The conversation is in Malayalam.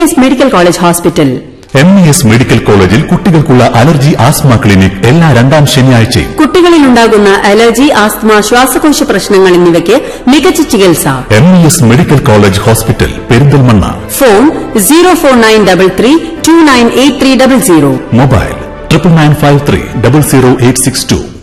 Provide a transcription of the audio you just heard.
Medical college hospital. MES medical കോളേജിൽ കുട്ടികൾക്കുള്ള അലർജി ആസ്മ ക്ലിനിക് എല്ലാ രണ്ടാം ശനിയാഴ്ചയും. കുട്ടികളിലുണ്ടാകുന്ന അലർജി, ആസ്മ, ശ്വാസകോശ പ്രശ്നങ്ങൾ എന്നിവയ്ക്ക് മികച്ച ചികിത്സ. MES medical college hospital, Perinthalmanna. Phone 04933 298300. Mobile 9953 00862.